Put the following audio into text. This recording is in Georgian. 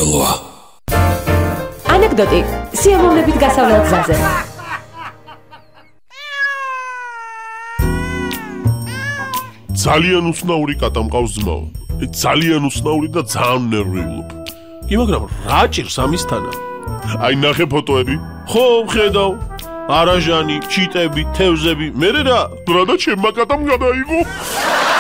საქართველოა. ანეკდოტი სიამოვნებით გასავლელ გზაზე. ძალიან უცნაური კატა მყავს ძმაო. ძალიან უცნაური და ძალიან ნერვიულობ. კი, მაგრამ რა ჭირს ამისთანა? აი ნახე ფოტოები. ხო, ხედავ. არაჟანი, ჩიტები, თევზები. მერე რა და ჩემმა კატამ გადაიღო.